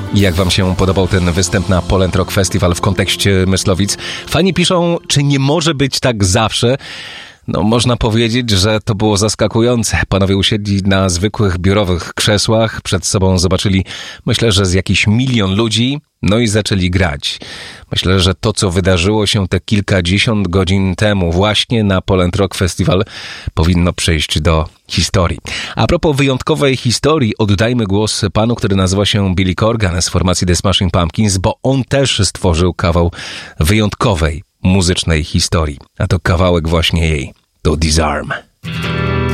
Jak wam się podobał ten występ na Poland Rock Festival w kontekście Myslowic? Fani piszą, czy nie może być tak zawsze? No, można powiedzieć, że to było zaskakujące. Panowie usiedli na zwykłych biurowych krzesłach, przed sobą zobaczyli, myślę, że z jakiś 1 milion ludzi, no i zaczęli grać. Myślę, że to, co wydarzyło się te kilkadziesiąt godzin temu właśnie na Poland Rock Festival, powinno przejść do historii. A propos wyjątkowej historii, oddajmy głos panu, który nazywa się Billy Corgan z formacji The Smashing Pumpkins, bo on też stworzył kawał wyjątkowej muzycznej historii. A to kawałek właśnie jej. To Disarm.